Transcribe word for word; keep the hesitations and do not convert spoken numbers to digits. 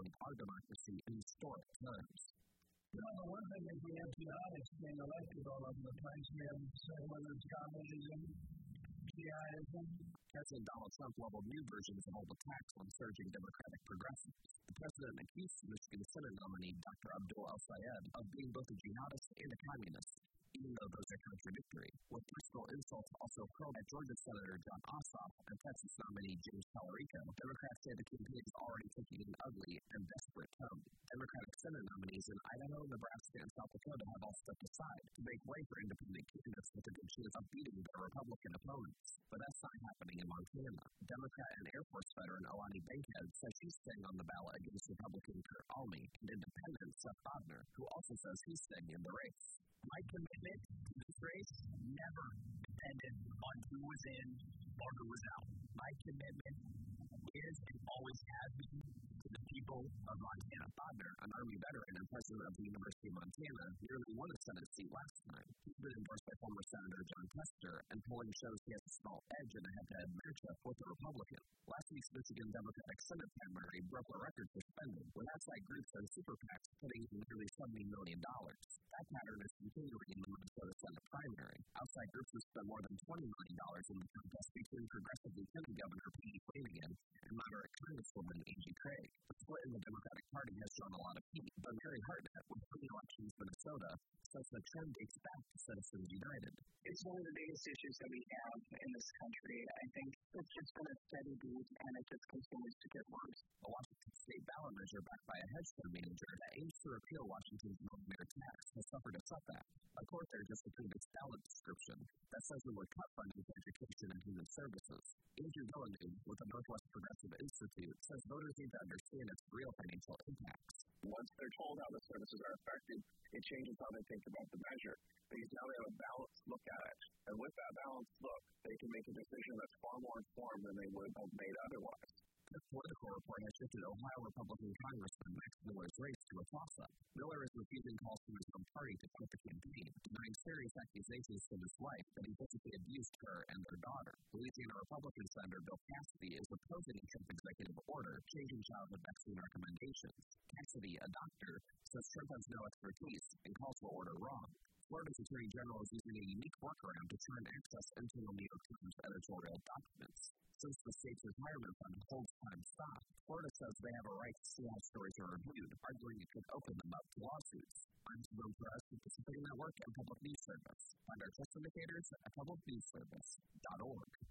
describe our democracy in historic terms. You know, the one thing is we have jihadists being elected all over the place. We have, say, whether it's communism, jihadism. President Donald Trump leveled new versions of old attacks on surging Democratic progressives. The president accused Michigan Senate nominee Doctor Abdul El-Sayed of being both a jihadist and a communist, even though those are contradictory, with personal insults also hurled at Georgia Senator Jon Ossoff and Texas nominee James Talarico. Democrats say the campaign is already taking an ugly and desperate tone. Democratic Senate nominees in Idaho, Nebraska, and South Dakota have all stepped aside to make way for independent candidates with a good chance of beating their Republican opponents. But that's not happening in Montana. Democrat and Air Force veteran Alani Bankhead says she's staying on the ballot against Republican Kurt Alme and independent Seth Bodner, who also says he's staying in the race. My commitment to this race never depended on who was in or who was out. My commitment is and always has been to the people of Montana. Bodner, an Army veteran and president of the University of Montana, nearly won a Senate seat last time. He's been endorsed by former Senator Jon Tester, and polling shows he has a small edge in a head-to-head matchup with a Republican. Last week's Michigan Democratic Senate primary broke a record for spending, with outside groups and super PACs putting in nearly seventy million dollars. That pattern is continuing in the Minnesota Senate primary. Outside groups have spent more than twenty million dollars in the contest between progressive Lieutenant Governor Pete Flanagan and moderate Congresswoman Angie Craig. The split in the Democratic Party has shown a lot of heat, but Mary Hartnett, with pre-elections Minnesota, says the trend dates back to Citizens United. It's one of the biggest issues that we have in this country. I think it's just been a steady beat, and it just continues to get worse. A Washington state ballot measure backed by a hedge fund manager that aims to repeal Washington's millionaire tax has suffered a setback. A court there just approved its ballot description that says it would cut funding for education and human services. Andrew Gilligan, with the Northwest Progressive Institute, says voters need to understand its real financial impacts. Once they're told how the services are affected, it changes how they think about the measure. Because now they have a balanced look at it. And with that balanced look, they can make a decision that's far more informed than they would have made otherwise. The Political Report has shifted Ohio Republican Congressman Max Miller's race to a toss-up. Miller is refusing calls from his own party to quit the campaign, denying serious accusations to his wife that he physically abused her and their daughter. Louisiana Republican Senator Bill Cassidy is opposing a Trump executive order changing childhood vaccine recommendations. Cassidy, a doctor, says Trump has no expertise and calls the order wrong. Florida's Attorney General is using a unique workaround to try and access internal New York Times editorial documents. Since the state's retirement fund holds time stock, Florida says they have a right to see how stories are reviewed, arguing it could open them up to lawsuits. I'm Simone Perez with Pacific Network and Public News Service. Find our trust indicators at public news service dot org.